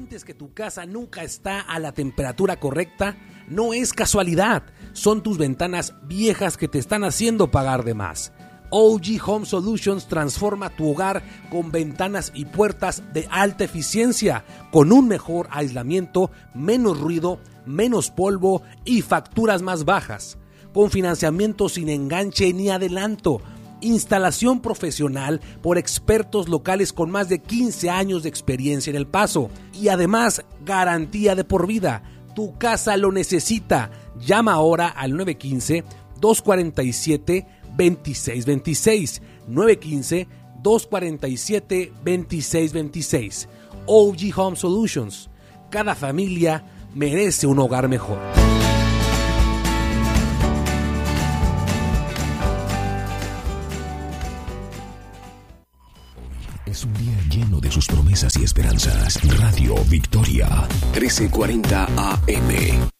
¿Sientes que tu casa nunca está a la temperatura correcta? No es casualidad, son tus ventanas viejas que te están haciendo pagar de más. OG Home Solutions transforma tu hogar con ventanas y puertas de alta eficiencia, con un mejor aislamiento, menos ruido, menos polvo y facturas más bajas. Con financiamiento sin enganche ni adelanto. Instalación profesional por expertos locales con más de 15 años de experiencia en El Paso. Y además, garantía de por vida. Tu casa lo necesita. Llama ahora al 915-247-2626. 915-247-2626. OG Home Solutions. Cada familia merece un hogar mejor. Es un día lleno de sus promesas y esperanzas. Radio Victoria, 1340 AM.